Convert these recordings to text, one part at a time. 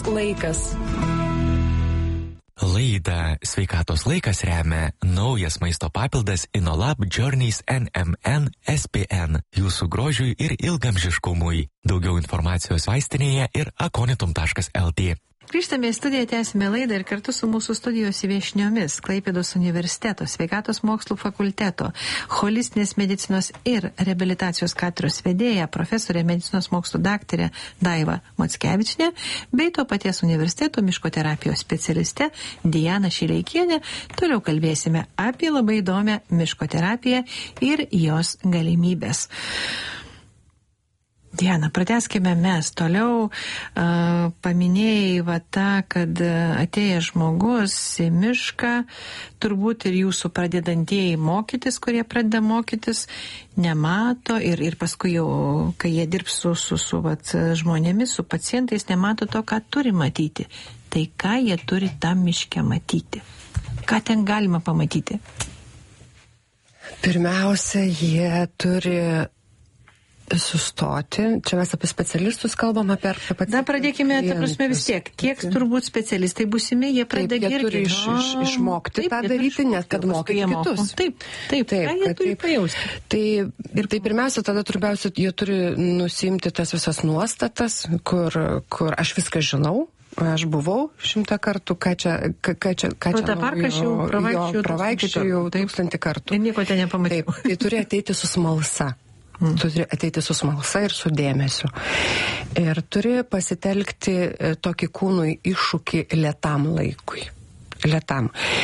laikas. Laidą Sveikatos laikas remia naujas maisto papildas InnoLab Journeys NMN SPN jūsų grožiui ir ilgamžiškumui. Daugiau informacijos vaistinėje ir akonitum.lt. Grįžtame į studiją, tęsime laidą ir kartu su mūsų studijos viešniomis Klaipėdos universiteto, Sveikatos mokslų fakulteto, holistinės medicinos ir reabilitacijos katedros vedėja, profesorė medicinos mokslų daktarė Daiva Mockevičienė, bei to paties universiteto miškoterapijos specialistė Diana Šileikienė. Toliau kalbėsime apie labai įdomią miškoterapiją ir jos galimybės. Diana, pratęskime mes toliau. Paminėjai kad atėjęs žmogus į mišką, turbūt ir jūsų pradedantieji mokytis, kurie pradeda mokytis, nemato ir paskui jau, kai jie dirbs su žmonėmis, su pacientais, nemato to, ką turi matyti. Tai ką jie turi tam miške matyti? Ką ten galima pamatyti? Pirmiausia, jie turi sustoti. Čia mes apie specialistus kalbam, apie pacientus. Na, pradėkime, ta prasme vis tiek. Tiek turbūt specialistai būsimi, jie pradeda dirbti. Jie turi išmokti tą daryti, net kad mokyti kitus. Taip. Ką jie turi pajausti? Tai pirmiausia, tada turbiausia, jie turi nusimti tas visas nuostatas, kur aš viską žinau. Aš buvau 100 kartų, ką čia tą parką aš jau pravaikščiau 1000 kartų. Ir nieko ten nepamačiau. Tai turi ateiti su smalsa. Turi ateiti su smalsa ir su dėmesiu. Ir turi pasitelkti tokį kūnui iššūkį lėtam laikui. Lėtam.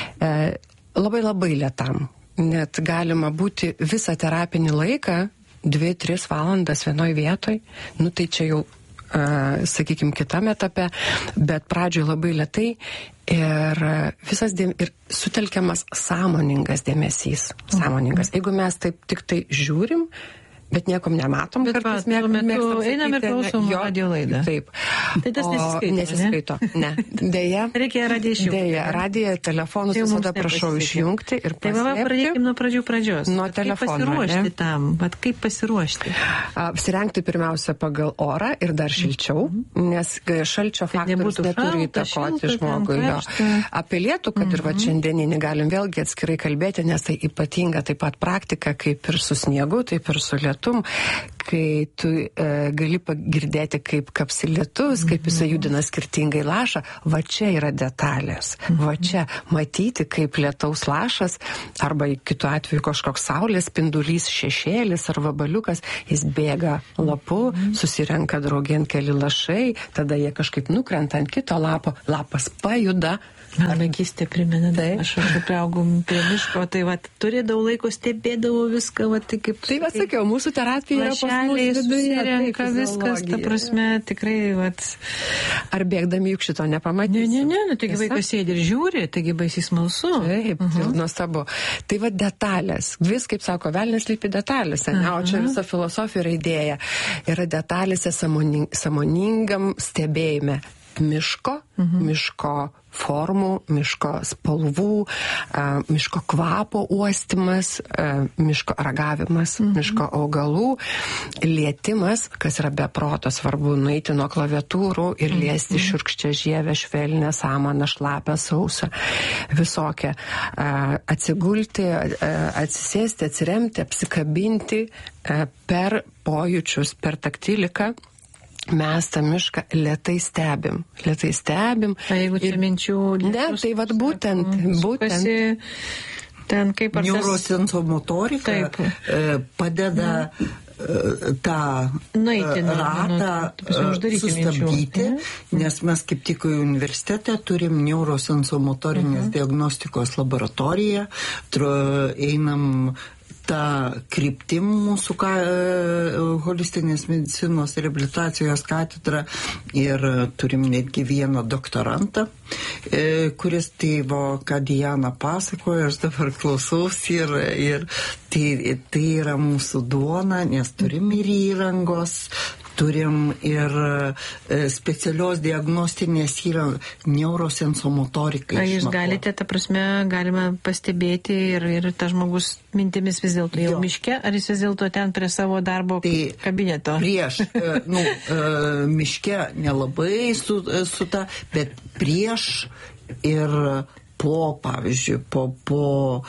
Labai labai lėtam. Net galima būti visą terapinį laiką 2-3 valandas vienoj vietoj. Tai čia jau, sakykime, kitame etape, bet pradžioje labai lėtai ir ir sutelkiamas sąmoningas dėmesys. Sąmoningas. Jeigu mes taip tik tai žiūrim, bet niekom nematom, kartais einam ir klausom radio laidą. Taip. Tai tas nesiskaito. Ne. Deja. Reikia radiją išjungti. Deja, radiją, telefonus visada prašau išjungti ir paslėpti. Tai pradėkim nuo pradžios. Nuo telefono. Kaip pasiruošti tam? Kaip pasiruošti? Apsirengti pirmiausia pagal orą ir dar šilčiau, nes šalčio faktorius neturi įtakoti žmogui. Apie lietų, kad ir šiandieninį galim vėlgi atskirai kalbėti, nes tai ypatinga taip pat praktika, kaip ir su sniegu, taip ir su lietu. Kai tu gali pagirdėti, kaip kapsi lietus, kaip jisai judina skirtingai lašą, va čia yra detalės. Va čia matyti, kaip lietaus lašas, arba kitu atveju kažkoks saulės spindulys, šešėlis ar vabaliukas, jis bėga lapu, susirenka draugien keli lašai, tada jie kažkaip nukrenta ant kito lapo, lapas pajuda. Man vaikystė primena, aš priaugau prie miško, tai turėdavau laiko, stebėdavau viską, tai kaip... Tai sakiau, mūsų terapija yra pas mus susirenka viskas, ta prasme, tikrai, Ar bėgdami juk šito nepamatysime? Ne, taigi vaikas sėdi ir žiūri, taigi baisiai smalsu. Taip, nuostabu. Tai detalės, vis, kaip sako, velnias slypi detalėse, o čia visa filosofija yra idėja. Yra detalėse sąmoningam stebėjime miško, miško formų, miško spalvų, miško kvapo uostimas, miško ragavimas, miško augalų, lietimas, kas yra be proto svarbu, nueiti nuo klaviatūrų ir liesti šiurkščią žievę, švelnę, samaną, šlapę, sausą, visokią. Atsigulti, atsisėsti, atsiremti, apsikabinti per pojūčius, per taktiliką. Mes tą mišką lėtai stebim. Jeigu čia minčių... Ne, tai būtent. Ten kaip neurosensomotorika padeda tą ratą sustabdyti, nes mes kaip tik universitete turim neurosensomotorinės diagnostikos laboratoriją, einam tą kryptim mūsų holistinės medicinos reabilitacijos katedrą ir turim netgi vieną doktorantą, kuris ką Diana pasakoja, aš dabar klausausi ir tai yra mūsų duona, nes turim ir įrangos, turim ir specialios diagnostinės neurosensomotorikai. Ar jūs galite, ta prasme, galima pastebėti ir tas žmogus mintimis vis dėlto jau miške, ar jis vis dėlto ten prie savo darbo kabineto? Prieš, miške nelabai su ta, bet prieš ir pavyzdžiui, po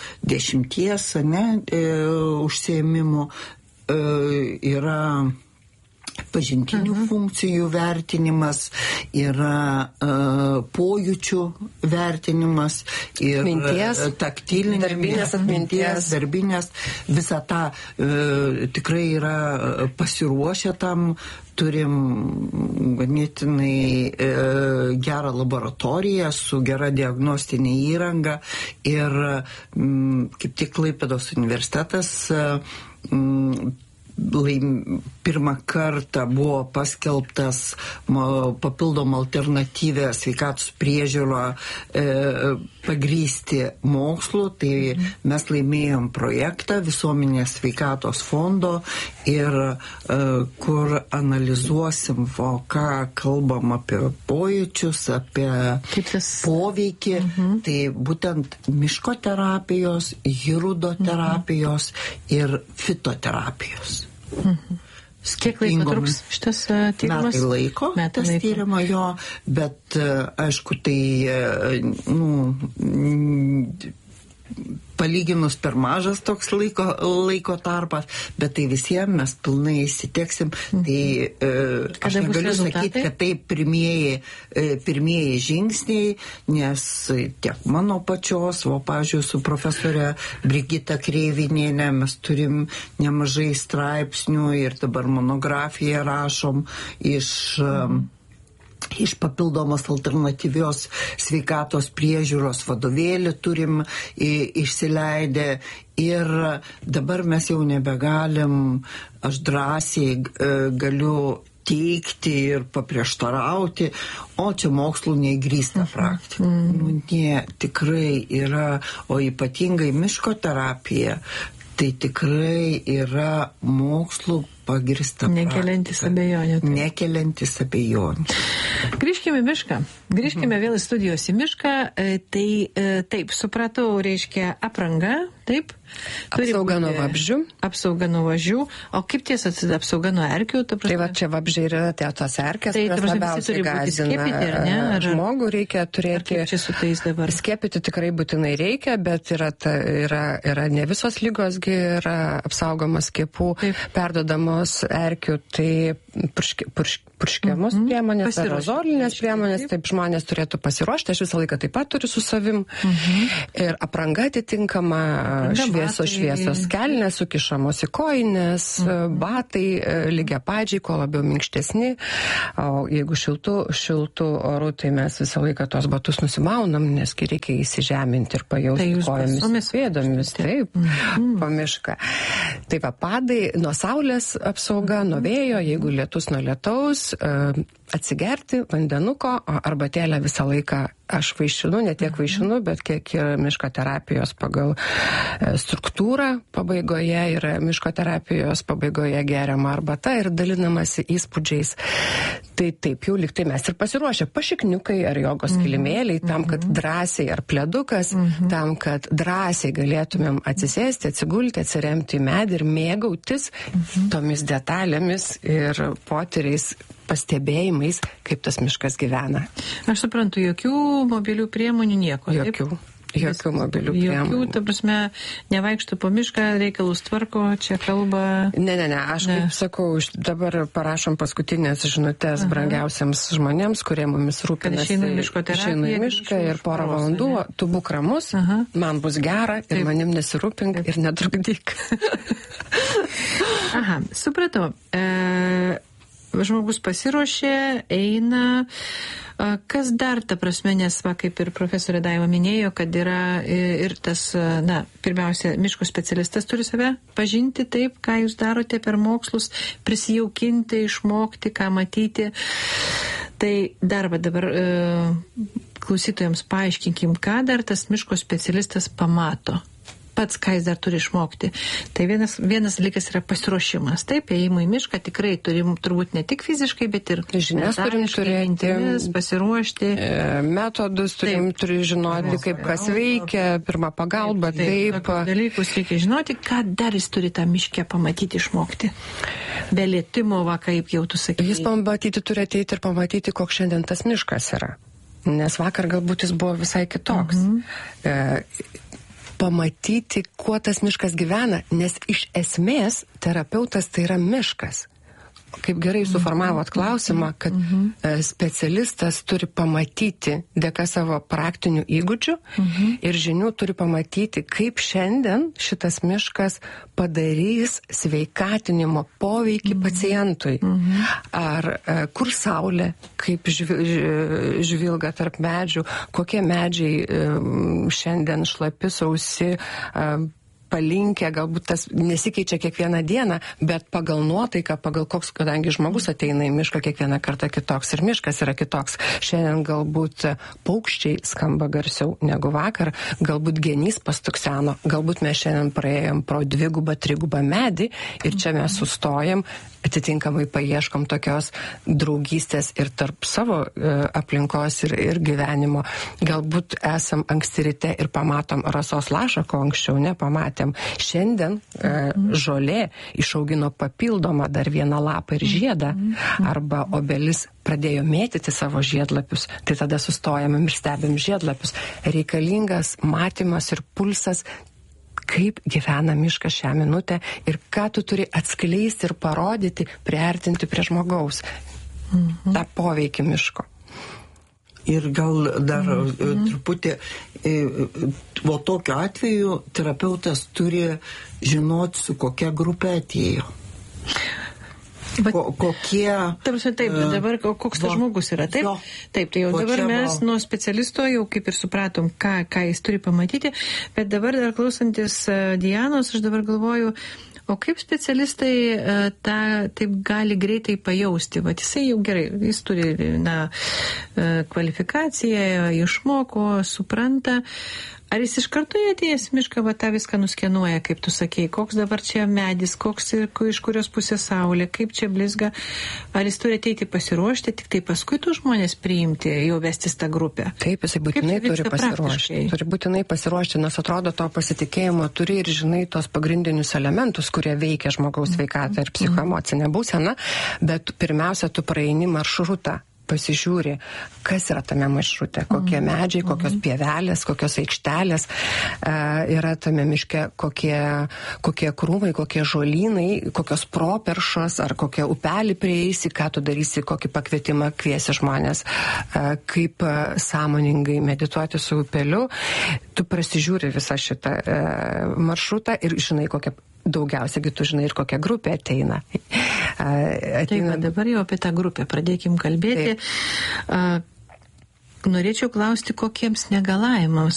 10 užsiėmimų yra pažintinių funkcijų vertinimas, yra pojūčių vertinimas ir darbinės atminties, visa ta tikrai yra pasiruošę tam, turim ganėtinai gerą laboratoriją su gera diagnostinė įranga ir kaip tik Klaipėdos universitetas pirmą kartą buvo paskelbtas papildoma alternatyvė sveikatos priežiūrą pagrįsti mokslu, tai mes laimėjom projektą Visuomenės sveikatos fondo ir kur analizuosim, ką kalbam apie pojūčius, apie poveikį, tai būtent miško terapijos, hirudoterapijos ir fitoterapijos. Kiek laiko truks šitas tyrimas? Metai laiko tas tyrimo jo, bet aišku, tai palyginus per mažas toks laiko tarpas, bet tai visiems mes pilnai įsiteksim. Tai aš negaliu sakyti, kad tai pirmieji žingsniai, nes tiek mano pačios, pavyzdžiui, su profesorė Brigita Kreivinienė mes turim nemažai straipsnių ir dabar monografiją rašom iš papildomos alternatyvios sveikatos priežiūros vadovėlį turim išsileidę ir dabar mes jau nebegalim, aš drąsiai galiu teikti ir paprieštarauti, o čia mokslų neįgrįsta praktika. Ne, tikrai yra, o ypatingai miško terapija, tai tikrai yra mokslų pagrįsta praktika. Nekeliantis abejonių. Grįžkime į mišką. Grįžkime vėl į studijos į mišką. Tai taip, supratau, reiškia apranga, taip? Apsauga nuo vabzdžių. Apsauga nuo vabzdžių. O kaip tiesa apsauga nuo erkių? Tai va čia vabzdžiai yra tos erkės, kurios labiausiai gąsdina. Žmogų reikia turėti. Čia su tais dabar? Skiepyti tikrai būtinai reikia, bet yra ne visos lygosgi yra apsaugomas skiepų, perdodamos erkių, tai purškiamos priemonės, aerozolinės priemonės, taip žmonės turėtų pasiruošti, aš visą laiką taip pat turiu su savim. Ir apranga atitinkama, šviesos kelnės sukišamos į kojines, batai lygiapadžiai, kuo labiau minkštesni, o jeigu šiltų orų, tai mes visą laiką tos batus nusimaunam, nes reikia įsižeminti ir pajausti kojomis pėdomis, taip, po mišką. Tai va, padai nuo saulės apsauga, nuo vėjo, jeigu lietus nuo lietaus, atsigerti vandenuko, arbatėlę visą laiką aš vaišinu, ne tiek vaišinu, bet kiek yra miško terapijos pagal struktūrą pabaigoje, yra miško terapijos pabaigoje geriama arbata ir dalinamasi įspūdžiais. Tai taip jau liktai mes ir pasiruošę pašikniukai ar jogos kilimėliai tam, kad drąsiai ar pledukas, tam, kad drąsiai galėtumėm atsisėsti, atsigulti, atsiremti į medį ir mėgautis tomis detalėmis ir potyriais, pastebėjimais, kaip tas miškas gyvena. Aš suprantu, jokių mobilių priemonių nieko. Jokių mobilių priemonių. Jokių, ta prasme, nevaikštų po mišką, reikalus tvarko, čia kalba. Ne, aš kaip sakau, dabar parašom paskutinės žinutės brangiausiams žmonėms, kurie mumis rūpinasi. Išeinu į mišką ir porą valandų, tu būk ramus, man bus gera ir manim nesirūpink ir netrukdyk. Aha, supratau. Žmogus pasiruošė, eina. Kas dar, ta prasme, nes va, kaip ir profesorė Daiva minėjo, kad yra ir tas, pirmiausia, miško specialistas turi save pažinti taip, ką jūs darote per mokslus, prisijaukinti, išmokti, ką matyti. Tai dar dabar klausytojams paaiškinkim, ką dar tas miško specialistas pamato. pats, ką jis dar turi išmokti. Tai vienas dalykas yra pasiruošimas. Taip, ėjimui į mišką tikrai turim turbūt ne tik fiziškai, bet ir žinias turim turėti, pasiruošti. Metodus turi žinoti, kaip kas veikia, pirmą pagalbą, taip. Dalykus reikia žinoti, ką dar jis turi tą miškę pamatyti, išmokti. Be lietimo, kaip jau tu sakai. Jis pamatyti turi ateiti ir pamatyti, koks šiandien tas miškas yra. Nes vakar galbūt jis buvo visai kitoks. Pamatyti, kuo tas miškas gyvena, nes iš esmės terapeutas tai yra miškas. Kaip gerai suformavot klausimą, kad specialistas turi pamatyti dėka savo praktinių įgūdžių ir žinių turi pamatyti, kaip šiandien šitas miškas padarys sveikatinimo poveikį pacientui. Ar kur saulė, kaip žvilga tarp medžių, kokie medžiai šiandien šlapi, sausi, palinkę, galbūt tas nesikeičia kiekvieną dieną, bet pagal nuotaiką, pagal koks, kadangi žmogus ateina į mišką kiekvieną kartą kitoks ir miškas yra kitoks. Šiandien galbūt paukščiai skamba garsiau negu vakar, galbūt genys pastukseno, galbūt mes šiandien praėjom pro 2-3 medį ir čia mes sustojam, atitinkamai paieškom tokios draugystės ir tarp savo aplinkos ir gyvenimo. Galbūt esam anksti ryte ir pamatom rasos lašą, ko anksčiau nepamatėm. Šiandien žolė išaugino papildomą dar vieną lapą ir žiedą, arba obelis pradėjo mėtyti savo žiedlapius, tai tada sustojam ir stebim žiedlapius. Reikalingas matymas ir pulsas, kaip gyvena miškas šią minutę ir ką tu turi atskleisti ir parodyti, priartinti prie žmogaus. tą poveikį miško. Ir gal dar truputį, o tokiu atveju terapeutas turi žinoti, su kokia grupė atėjo. Kokie... Taip, dabar koks tas žmogus yra, taip? Taip, tai jau dabar mes nuo specialisto jau kaip ir supratom, ką jis turi pamatyti, bet dabar dar klausantis Dianos, aš dabar galvoju, o kaip specialistai tą taip gali greitai pajausti? Vat jisai jau gerai, jis turi kvalifikaciją, išmoko, supranta. Ar jis iš karto atėjęs mišką, va tą viską nuskenuoja, kaip tu sakei, koks dabar čia medis, koks ir iš kurios pusės saulė, kaip čia blizga? Ar jis turi ateiti pasiruošti, tik tai paskui tų žmonės priimti, jau vestis tą grupę? Taip, jisai būtinai turi pasiruošti. Turi būtinai pasiruošti, nes atrodo to pasitikėjimo turi ir žinai tos pagrindinius elementus, kurie veikia žmogaus sveikatą ir psichoemocinę būseną, bet pirmiausia, tu praeini maršrutą. Pasižiūri, kas yra tame maršrute, kokie medžiai, kokios pievelės, kokios aikštelės yra tame miške, kokie krūmai, kokie žolynai, kokios properšos, ar kokie upelį prieisi, ką tu darysi, kokį pakvietimą kviesi žmonės, kaip sąmoningai medituoti su upeliu. Tu prasižiūri visą šitą maršrutą ir žinai, daugiausiai tu žinai ir kokia grupė ateina. Taip, dabar jau apie tą grupę pradėkim kalbėti. Norėčiau klausti, kokiems negalavimams